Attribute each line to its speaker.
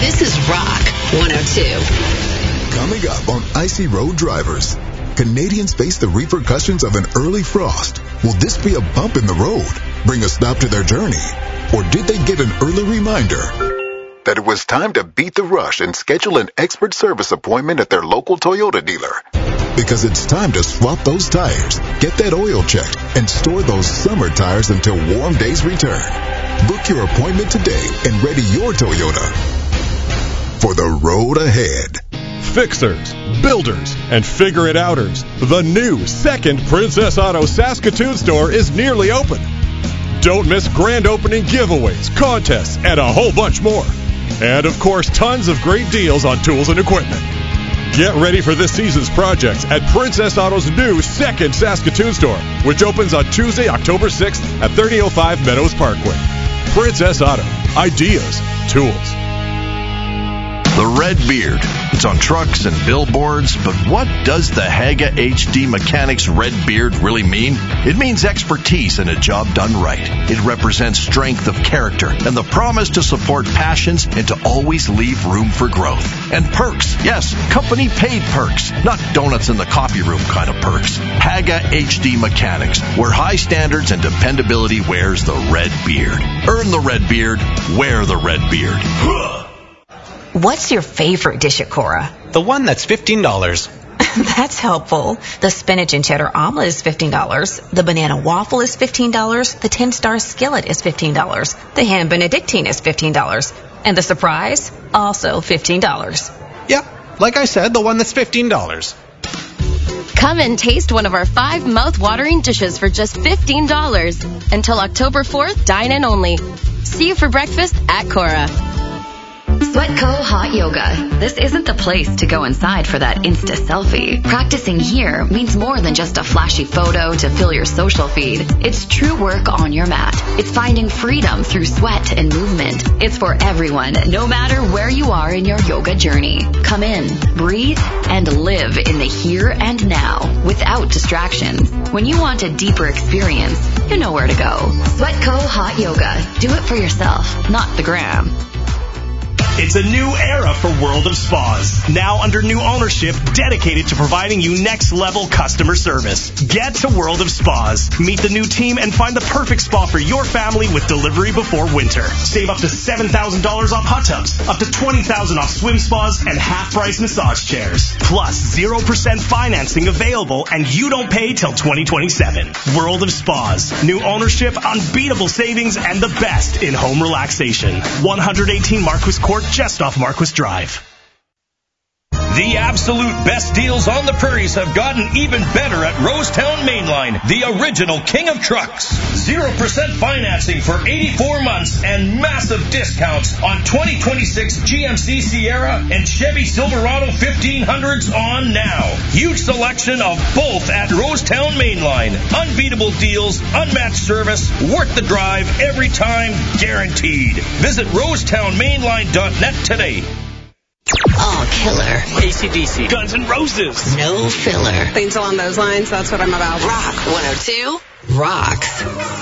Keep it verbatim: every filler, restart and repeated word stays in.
Speaker 1: This is Rock one oh two.
Speaker 2: Coming up on Icy Road Drivers, Canadians face the repercussions of an early frost. Will this be a bump in the road, bring a stop to their journey? Or did they get an early reminder that it was time to beat the rush and schedule an expert service appointment at their local Toyota dealer? Because it's time to swap those tires, get that oil checked, and store those summer tires until warm days return. Book your appointment today and ready your Toyota for the road ahead.
Speaker 3: Fixers, builders, and figure-it-outers. The new second Princess Auto Saskatoon store is nearly open. Don't miss grand opening giveaways, contests, and a whole bunch more. And, of course, tons of great deals on tools and equipment. Get ready for this season's projects at Princess Auto's new second Saskatoon store, which opens on Tuesday, October sixth at thirty oh five Meadows Parkway. Princess Auto. Ideas. Tools.
Speaker 4: The Red Beard. It's on trucks and billboards, but what does the Haga H D Mechanics Red Beard really mean? It means expertise and a job done right. It represents strength of character and the promise to support passions and to always leave room for growth. And perks. Yes, company paid perks, not donuts in the coffee room kind of perks. Haga H D Mechanics, where high standards and dependability wears the red beard. Earn the red beard, wear the red beard.
Speaker 5: What's your favorite dish at Cora?
Speaker 6: The one that's fifteen dollars.
Speaker 5: That's helpful. The spinach and cheddar omelet is fifteen dollars. The banana waffle is fifteen dollars. The ten-star skillet is fifteen dollars. The ham benedictine is fifteen dollars. And the surprise? Also fifteen dollars.
Speaker 6: Yep, like I said, the one that's fifteen dollars.
Speaker 7: Come and taste one of our five mouth-watering dishes for just fifteen dollars. Until October fourth, dine-in only. See you for breakfast at Cora.
Speaker 8: Sweatco Hot Yoga. This isn't the place to go inside for that Insta selfie. Practicing here means more than just a flashy photo to fill your social feed. It's true work on your mat. It's finding freedom through sweat and movement. It's for everyone, no matter where you are in your yoga journey. Come in, breathe, and live in the here and now without distractions. When you want a deeper experience, you know where to go. Sweatco Hot Yoga. Do it for yourself, not the gram.
Speaker 9: It's a new era for World of Spas. Now under new ownership, dedicated to providing you next-level customer service. Get to World of Spas. Meet the new team and find the perfect spa for your family with delivery before winter. Save up to seven thousand dollars off hot tubs, up to twenty thousand dollars off swim spas, and half-price massage chairs. Plus, zero percent financing available, and you don't pay till twenty twenty-seven. World of Spas. New ownership, unbeatable savings, and the best in home relaxation. one eighteen Marquis Court, just off Marquis Drive.
Speaker 10: The absolute best deals on the prairies have gotten even better at Rosetown Mainline, the original king of trucks. zero percent financing for eighty-four months and massive discounts on twenty twenty-six G M C Sierra and Chevy Silverado fifteen hundreds on now. Huge selection of both at Rosetown Mainline. Unbeatable deals, unmatched service, worth the drive every time, guaranteed. Visit rosetown mainline dot net today.
Speaker 1: All killer.
Speaker 6: A C D C.
Speaker 10: Guns N' Roses.
Speaker 1: No filler.
Speaker 11: Things along those lines, that's what I'm about.
Speaker 1: Rock one oh two rocks.